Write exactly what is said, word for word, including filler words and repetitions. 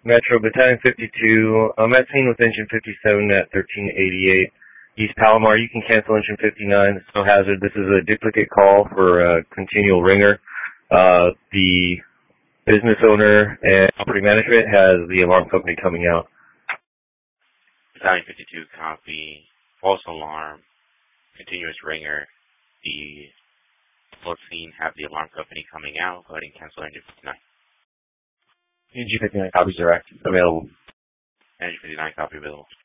Metro Battalion fifty-two. I'm at scene with engine fifty-seven at thirteen eighty-eight. East Palomar, you can cancel engine fifty-nine. It's no hazard. This is a duplicate call for a continual ringer. Uh, the business owner and property management has the alarm company coming out. Battalion fifty-two, copy. False alarm. Continuous ringer. The full scene have the alarm company coming out. Go ahead and cancel engine fifty-nine. Engine fifty-nine, copies direct. Available. Engine fifty-nine, copy available.